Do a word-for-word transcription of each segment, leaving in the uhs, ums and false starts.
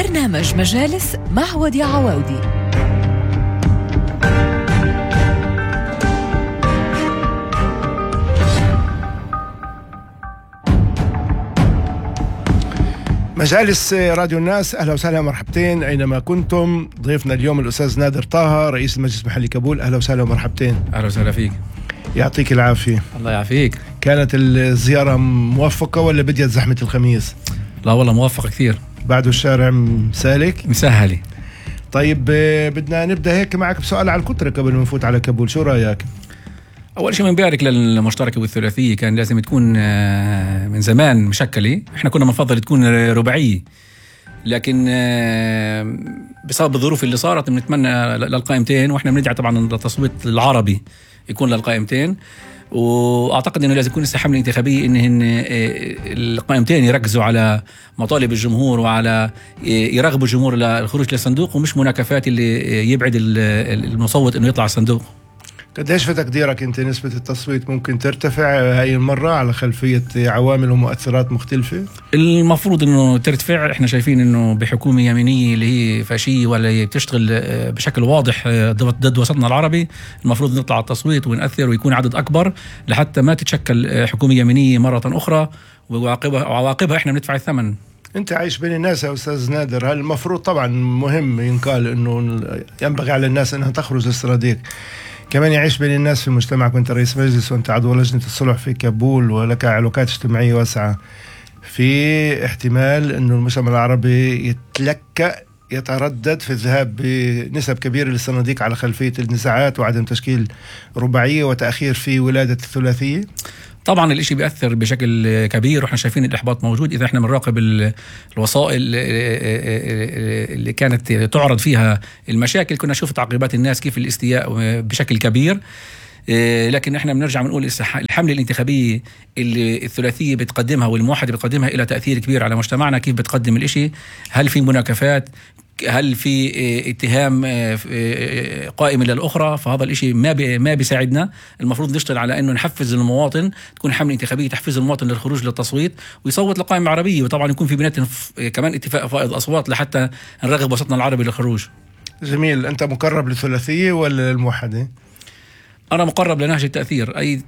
برنامج مجالس مع وديع عواودي. مجالس راديو الناس، أهلا وسهلا مرحبتين أينما كنتم. ضيفنا اليوم الأستاذ نادر طه، رئيس المجلس المحلي كابول. أهلا وسهلا ومرحبتين. أهلا وسهلا فيك. يعطيك العافية. الله يعافيك. كانت الزيارة موفقة ولا بديت زحمة الخميس؟ لا والله موفقة كثير. بعده الشارع مسالك مسهلي. طيب بدنا نبدأ هيك معك بسؤال على الكترة قبل ما نفوت على كابول، شو رأيك؟ أول شيء بنبارك للمشتركة والثلاثية، كان لازم تكون من زمان مشكلة. إحنا كنا بنفضل تكون رباعية، لكن بسبب الظروف اللي صارت بنتمنى للقائمتين، وإحنا بندعي طبعا التصويت العربي يكون للقائمتين. واعتقد انه لازم يكون الحمله الانتخابيه ان القائمتين يركزوا على مطالب الجمهور وعلى يرغبوا الجمهور للخروج للصندوق، ومش مناكفات اللي يبعد المصوت انه يطلع الصندوق. قديش في تقديرك انت نسبة التصويت ممكن ترتفع هاي المرة على خلفية عوامل ومؤثرات مختلفة؟ المفروض انه ترتفع. احنا شايفين انه بحكومة يمينية اللي هي فاشية ولا هي بتشتغل بشكل واضح ضد وسطنا العربي، المفروض نطلع التصويت ونأثر ويكون عدد اكبر لحتى ما تتشكل حكومة يمينية مرة اخرى، وعواقبها وعواقبها احنا بندفع الثمن. انت عايش بين الناس يا استاذ نادر، هل المفروض طبعا مهم ينقال انه ينبغي على الناس انها تخرج للصناديق، كمان يعيش بين الناس في مجتمع. كنت رئيس مجلس وانت عضو لجنة الصلح في كابول ولك علاقات اجتماعية واسعة، في احتمال انه المجتمع العربي يتلكأ يتردد في الذهاب بنسب كبيرة للصناديق على خلفية النزاعات وعدم تشكيل رباعية وتأخير في ولادة الثلاثية؟ طبعا الاشي بيأثر بشكل كبير، واحنا شايفين الإحباط موجود. إذا احنا بنراقب الوسائل اللي كانت تعرض فيها المشاكل، كنا نشوف تعقيبات الناس كيف الاستياء بشكل كبير. لكن احنا بنرجع بنقول الحملة الانتخابية اللي الثلاثية بتقدمها والموحدة بتقدمها إلى تأثير كبير على مجتمعنا. كيف بتقدم الاشي؟ هل في مناكفات؟ هل في اتهام قائم للأخرى؟ فهذا الاشي ما بي ما بيساعدنا. المفروض نشتغل على انه نحفز المواطن، تكون حملة انتخابية تحفز المواطن للخروج للتصويت ويصوت لقائمة العربية، وطبعا يكون في بيناتهم كمان اتفاق فائض أصوات لحتى نرغب وسطنا العربي للخروج. جميل. انت مقرب للثلاثية ولا الموحدة؟ أنا مقرب لنهج التأثير. أي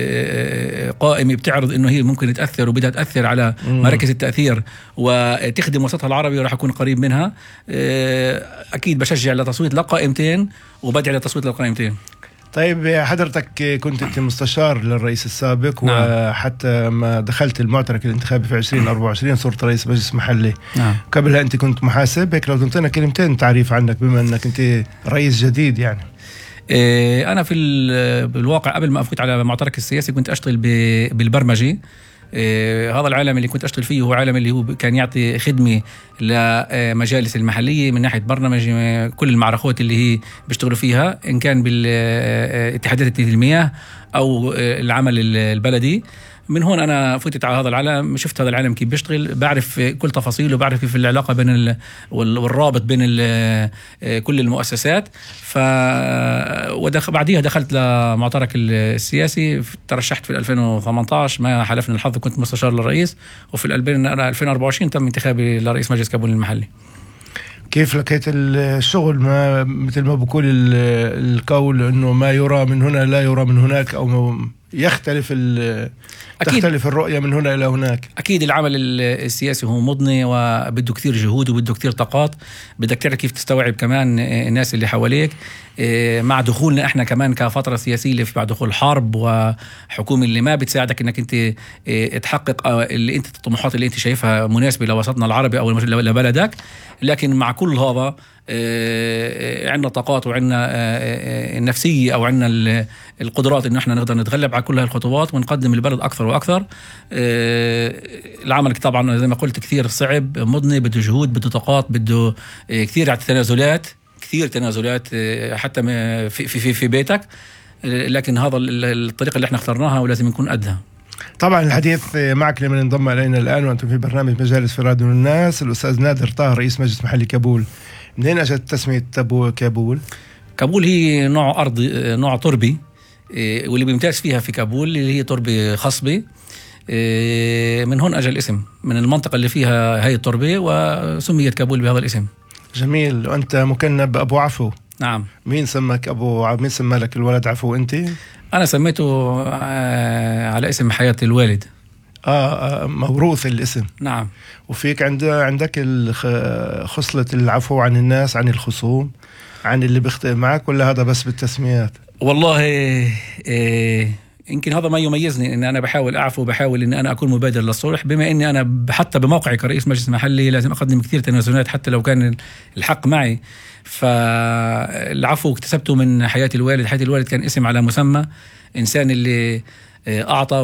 قائمة بتعرض إنه هي ممكن تأثر وبدها تأثر على مراكز التأثير وتخدم وسطها العربي وراح أكون قريب منها، أكيد بشجع لتصويت لقائمتين وبدعي لتصويت للقائمتين. طيب حضرتك كنت انت مستشار للرئيس السابق. نعم. وحتى ما دخلت المعترك الانتخابي في عشرين أربعة وعشرين صرت رئيس مجلس محلي. نعم. قبلها انت كنت محاسب. هيك لو تنطينا كلمتين تعريف عنك بما انك انت رئيس جديد يعني. أنا في بالواقع قبل ما أفوت على المعترك السياسي كنت أشتغل بالبرمجة. هذا العالم اللي كنت أشتغل فيه هو عالم اللي هو كان يعطي خدمة لمجالس المحلية من ناحية برنامج كل المعركات اللي هي بيشتغلوا فيها، إن كان بالاتحادات المياه أو العمل البلدي. من هون أنا فتت على هذا العالم، شفت هذا العالم كيف بيشتغل، بعرف كل تفاصيله، بعرف كيف العلاقة بين ال... والرابط بين ال... كل المؤسسات. ف ودخ... بعديها دخلت لمعترك السياسي، ترشحت في ألفين وثمانية عشر، ما حلفني الحظ كنت مستشار للرئيس، وفي ألفين وأربعة وعشرين تم انتخابي لرئيس مجلس كابول المحلي. كيف لقيت الشغل؟ ما مثل ما بقول القول انه ما يرى من هنا لا يرى من هناك، او يختلف تختلف الرؤية من هنا إلى هناك. أكيد العمل السياسي هو مضني وبده كثير جهود وبده كثير طاقات، بدك تعرف كيف تستوعب كمان الناس اللي حواليك. مع دخولنا احنا كمان كفترة سياسية اللي بعد دخول حرب وحكومة اللي ما بتساعدك انك انت تحقق اللي انت الطموحات اللي انت شايفها مناسبة لوسطنا العربي او لبلدك. لكن مع كل هذا عندنا طاقات وعندنا النفسية او عندنا القدرات ان احنا نقدر نتغلب على كل هاي الخطوات ونقدم البلد اكثر واكثر. العمل طبعا زي ما قلت كثير صعب، مضني، بده جهود، بده طاقات، بده كثير تنازلات كثير تنازلات حتى في في في بيتك. لكن هذا الطريقة اللي احنا اخترناها ولازم نكون قدها. طبعا الحديث معك لمن انضم الينا الان وانتم في برنامج مجالس في راديو الناس، الاستاذ نادر طه رئيس مجلس محلي كابول. منين اجت تسمية كابول؟ كابول هي نوع ارض، نوع تربي، واللي بيمتاز فيها في كابول اللي هي تربة خصبة. من هون أجى الاسم، من المنطقة اللي فيها هاي التربة وسميت كابول بهذا الاسم. جميل. وأنت مكنب أبو عفو. نعم. مين سمك أبو عفو؟ مين سمى لك الولد عفو أنت؟ أنا سميته على اسم حياة الوالد. آه, آه موروث الاسم. نعم. وفيك عند عندك خصلة العفو عن الناس، عن الخصوم، عن اللي بيخطئ معك، ولا هذا بس بالتسميات؟ والله إيه يمكن هذا ما يميزني، ان انا بحاول اعفو، بحاول ان انا اكون مبادر للصلح، بما اني انا حتى بموقعي كرئيس مجلس محلي لازم اقدم كثير تنازلات حتى لو كان الحق معي. فالعفو اكتسبته من حياة الوالد. حياة الوالد كان اسم على مسمى إنسان اللي أعطى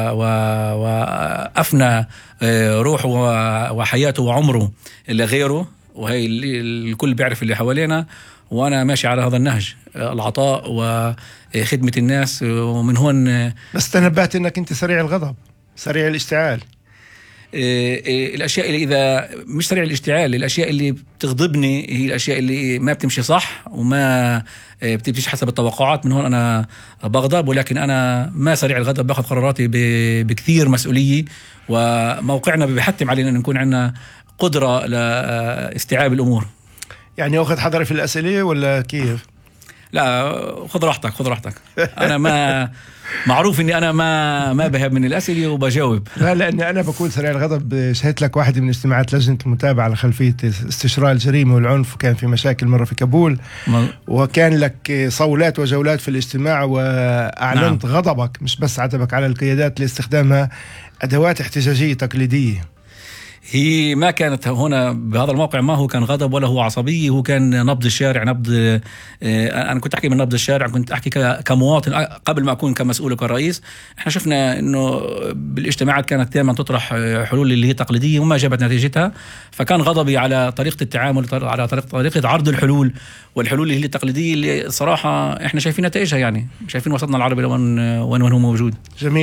وأفنى روحه وحياته وعمره لغيره، وهي الكل بيعرف اللي حوالينا، وأنا ماشي على هذا النهج، العطاء وخدمة الناس. ومن هون بس تنبأت أنك أنت سريع الغضب، سريع الاشتعال. الأشياء اللي إذا مش سريع الاشتعال، الأشياء اللي بتغضبني هي الأشياء اللي ما بتمشي صح وما بتمشي حسب التوقعات. من هون أنا بغضب، ولكن أنا ما سريع الغضب، باخذ قراراتي بكثير مسؤولية، وموقعنا بيحتم علينا أن نكون عندنا قدرة لاستيعاب الأمور. يعني أخذ حذري في الأسئلة ولا كيف؟ لا، خذ راحتك خذ راحتك. أنا ما معروف اني انا ما ما بهب من الاسئله وبجاوب. لا، لاني انا بكون سريع الغضب. شهدت لك واحد من اجتماعات لجنه المتابعه على خلفيه استشراء الجريمه والعنف، وكان في مشاكل مره في كابول، وكان لك صولات وجولات في الاجتماع، واعلنت نعم. غضبك، مش بس عتبك على القيادات لاستخدامها ادوات احتجاجيه تقليديه. هي ما كانت هنا بهذا الموقع، ما هو كان غضب ولا هو عصبية، هو كان نبض الشارع. نبض أنا كنت أحكي من نبض الشارع، كنت أحكي كمواطن قبل ما أكون كمسؤول وكرئيس. إحنا شفنا إنه بالاجتماعات كانت دائما تطرح حلول اللي هي تقليدية وما جابت نتيجتها، فكان غضبي على طريقة التعامل، على طريقة طريقة عرض الحلول، والحلول اللي هي التقليدية اللي صراحة إحنا شايفين نتائجها، يعني شايفين وسطنا العربي وين وين هو موجود. جميل.